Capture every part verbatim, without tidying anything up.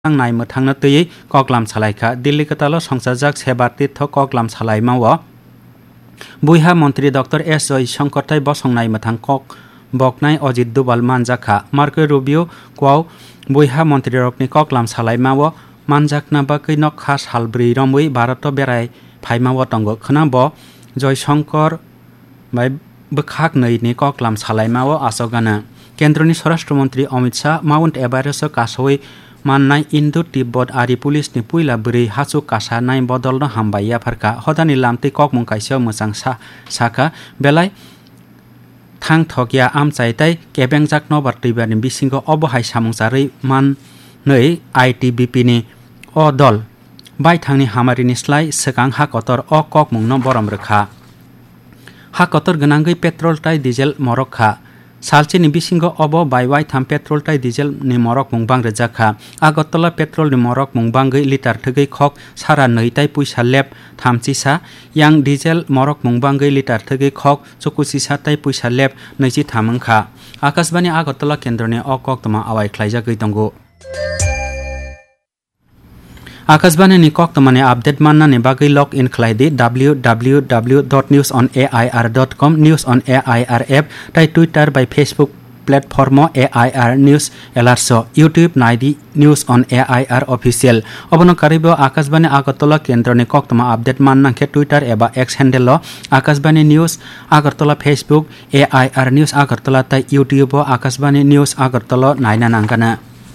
नाय मोथांनो तैयै ककलाम सालायखा दिल्ली कतालो संसारजाक सेबा तीर्थ ककलाम सालायमाओ बुइहा मंत्री डॉक्टर एस जयशंकर तै बसंनाय मोथां कक बकनाय अजित दुबाल मानजाखा मार्को रुबियो क्वाव बुइहा मंत्री रकनि ककलाम सालायमाओ मानजाकना बाकै नक खा सालब्रै रमै भारत बेराय फाइमाओ तंगो खना ब जयशंकर बाय बखाक नैनि ककलाम सालायमाओ आसगाना केन्द्रनि स्वराष्ट्र मंत्री अमित शाह माउंट एभारेस्ट कासोय माननाय इन्दो तिब्बत आरि पुलिसनि पुइला बोरै हासु कासा नाय बदलनो हामबाया फारका हदानि लामतै ककमुं काइसेयाव मोजां सा साखा बेलाय थां थगिया आमचायताय केबेंजाक नबार दैबारनि बिसिंगो अबहाय सामुंसारै माननै आईटीबीपी नि अ दल बायथांनि हामारिनि स्लाय सगां हाकतर अ ककमुंनो बरम रोखा हाकतर गोनांगै पेट्रोल टाइ डिजेल मरखा सालचिनि बिसिंगो अब बायवाय थाम पेट्रोल टाइ डिजेल नि मरक मुंबां रजाखा आगरतला पेट्रोल नि मरक मुंबांगै लिटार थगै खक सारा नैताय पुइसा लेप थामचिसा यां डिजेल मरक मुंबांगै लिटार थगै खक चकुसिसा ताय पुइसा लेप नैजि थामंखा आकाशबाणी आगरतला केन्द्रनि अ कक्तमा आवाय ख्लायजागै दंगो आकाशबाणी नि कक्तमानि आपडेट माननानि बागै लग इन खलायदि W W W dot news on A I R dot come news on A I R app ताई Twitter bye Facebook platform A I R news एलार्स YouTube नाइदि news on A I R official अबनो कारिबो Akashvani Agartala केन्द्रनि कक्तमा update माननांखे Twitter एबा x handle Akashvani news Agartala Facebook A I R news Agartala ताई YouTube Akashvani news Agartala नायना नांगाना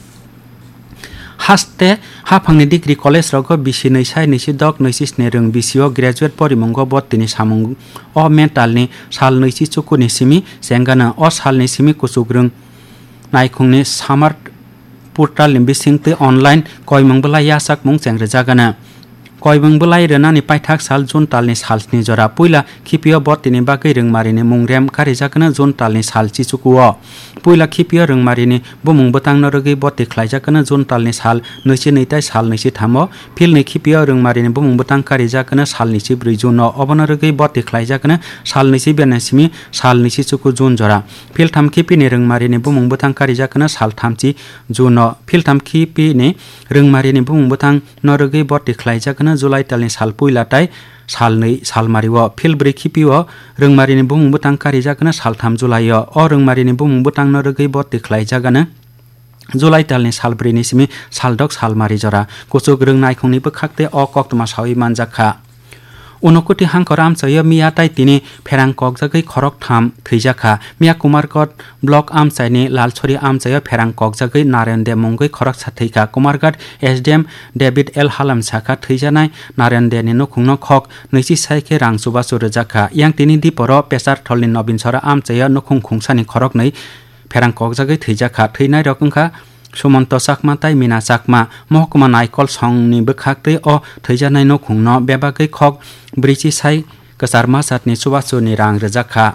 हास्ते हाफांनि degree college रग बिसि नैसाय नैसि दक नैसि स्नि रों बिसिओ graduate परिमंग बत्तिनि सामुं अ मेन्टालनि साल नैसि चुकुनि सिमि जेंगाना अ सालनि सिमि कुसुग्रों नायखुंनि सामार्ट पोर्टालनि बिसिंते अनलाइन कयमंबला यासाक मुं जेंग्रजागाना कयमंबलाय रेनानि पाइथाक साल जुन तालनि सालस्नि जरा पुइला खिपिओ बत्तिनि बागै रोंमारिनि मुंरेम खारिजागोना जुन तालनि साल चिचुकुओ पुइला खिपिओ रोंमारिनि बुमुं बोतां नरगै बत्ति ख्लायजागोना जुन तालनि साल नैसि नैताय साल नैसि थामो फिलनि खिपिओ रोंमारिनि बुमुं बोतां खारिजागोना साल नैसि ब्रै जुन अबनरगै बत्ति ख्लायजागोना साल नैसि बेनासिमि साल नैसि चुकु जुन जरा फिल थाम खिपिनि रोंमारिनि बुमुं बोतां खारिजागोना साल थामचि जुन फिल थाम खिपिनि रोंमारिनि बुमुं बोतां नरगै बत्ति ख्लायजागोना जुलाइ तालनि साल पुइलाताय साल नै साल मारिओ फिल ब्रै खिपिओ रोंमारिनि बुमुं बोतां खारिजागोना साल थाम जुलाइओ अ रोंमारिनि बुमुं बोतां नरगै बत्ति ख्लायजागाना जुलाइ तालनि साल ब्रैनि सिमि साल दक साल मारि जरा कुसुग रों नायखुंनिबो खाकते अ कक्तमा सावि मानजाखा उनकुति हांकर आमचायो मिया ताय तिनि फेरां ककजागै खरक थाम थैजाखा मिया कुमारगढ़ ब्लक आमचायनि लालछरी आमचायो फेरां ककजागै नारायण दे मुंगै खरक साथैखा कुमारगढ़ एसडीएम डेविड एल हालाम साखा थैजानाय नारायण देनि नखुंनो खक नैसि सायखे रां सुबासु रोजाखा यां तिनि दिपर पेसार थलनि नवीन सरा आमचायो नखुं खुंसानि खरक नै फेरां ककजागै थैजाखा थैनाय रकंखा सुमंत चाकमा ताई मीना चाकमा महकुमा नायकल संनि बोखाक्तै अ थैजानाय नखुंनो बेबागै खक ब्रैजि साय कसारमा सातनि सुबासुनि रां रोजाखा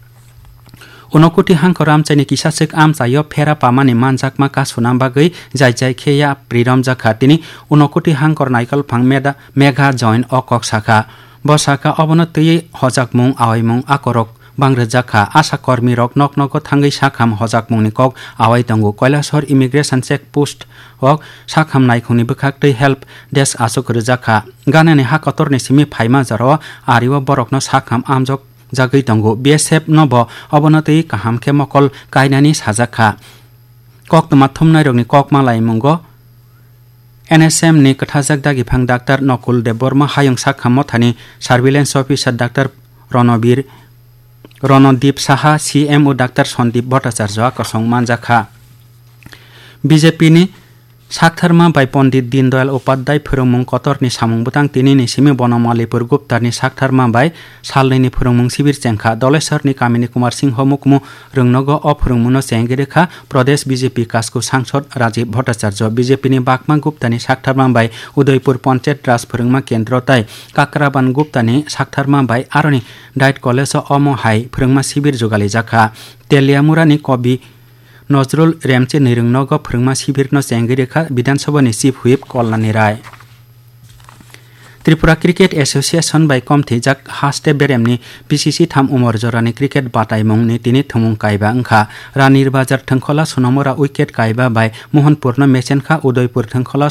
उनकुति हांकर आमचायनि किसासिक आमचायो फेरा पामानि मानजाकमा कासुनाम बागै जाय जाय खेया प्रिरम जाखा तिनि उनकुति हांकर नायकल फां मेदा मेघा जॉइन अ कक साखा बसाखा अबनो तैयै हजाकमुं आवायमुं आकरक बांग्रजाखा आशा कर्मी रक नक नक थांगै साखाम हजाक मुंनि कक आवाय दंगो कैलाशहर इमिग्रेशन चेक पोस्ट हक साखाम नायखुंनि बोखाक्तै हेल्प डेस्क आसुक रोजाखा गानानि हाकतरनि सिमि फाइमा जरो आरिव बरकनो साखाम आमजक जागै दंगो बीएसएफ नब अबनतै काहामखे मकल कायनानि साजाखा कक्तमा थुमनाय रगनि ककमा लायमुंगो एनएसएम नि कथाजाक दागिफां डाक्टर नकुल देबबर्मा हायं साखाम मथानि सार्भिलेन्स अफिसार doctor Ranbir Randeep Saha CMO doctor Sandeep Bhattacharya कसं मानजाखा बीजेपी नि साकथारमा बाय पण्डित दीनदयाल उपाध्याय फोरोंमुं कतरनि सामुं बोतां तिनिनि सिमि बनमालिपुर गुप्तारनि साकथारमा बाय सालनैनि फोरोंमुं शिबिर चेंखा दलेश्वरनि कामिनी कुमार सिंह मुकमु रोंनगो अ फोरोंमुनो चेंगिरेखा प्रदेश बीजेपी कासको सांसद राजीव भट्टाचार्य बीजेपी नि बाकमा गुप्तानि साकथारमा बाय उदयपुर पंचायत राज फोरोंमा केन्द्र ताय काकराबान गुप्तानि साकथारमा bye आरनि diet college Amo high फोरोंमा शिबिर जुगालि जाखा तेलियामुरानि कवि नजरुल रेमचे निरंनग फोरोंमा शिबिरनो चेंगिरेखा विधानसभानि चीफ हुइप कल्याणी राय Tripura cricket association bye कमथैजाक हास्ते बेरेमनि BCC थाम उमर जरानि क्रिकेट बातायमुंनि तिनि थुमुं कायबा अंखा रानीर बाजार थंखला सुनमरा उइकेट कायबा बाय मोहनपुरनो मेचेनखा उदयपुर थंखला